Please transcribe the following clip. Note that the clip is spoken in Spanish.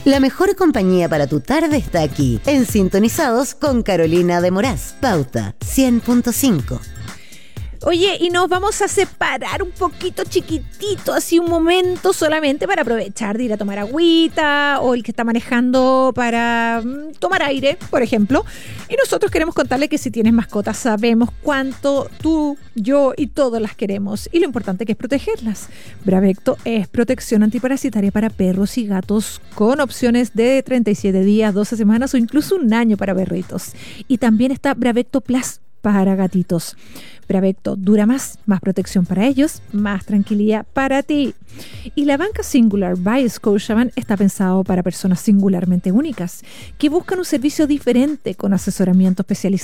La mejor compañía para tu tarde está aquí, en Sintonizados con Carolina de Moraz. Pauta 100.5. Oye, y nos vamos a separar un poquito chiquitito, así un momento solamente para aprovechar de ir a tomar agüita, o el que está manejando para tomar aire, por ejemplo. Y nosotros queremos contarle que si tienes mascotas sabemos cuánto tú, yo y todos las queremos. Y lo importante que es protegerlas. Bravecto es protección antiparasitaria para perros y gatos con opciones de 37 días, 12 semanas o incluso un año para perritos. Y también está Bravecto Plus para gatitos. Bravecto dura más protección para ellos, más tranquilidad para ti. Y la banca Singular by Scotiabank está pensado para personas singularmente únicas que buscan un servicio diferente con asesoramiento especializado